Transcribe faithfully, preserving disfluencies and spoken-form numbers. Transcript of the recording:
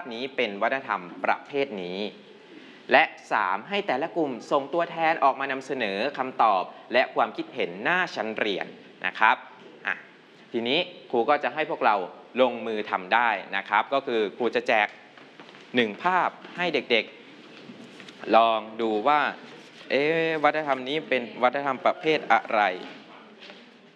นี้เป็นวัฒนธรรมประเภทนี้และสามให้แต่ละกลุ่มส่งตัวแทนออกมานำเสนอคำตอบและความคิดเห็นหน้าชั้นเรียนนะครับอ่ะทีนี้ครูก็จะให้พวกเราลงมือทำได้นะครับก็คือครูจะแจกหนึ่งภาพให้เด็กๆลองดูว่าเอ๊ะวัฒนธรรมนี้เป็นวัฒนธรรมประเภทอะไร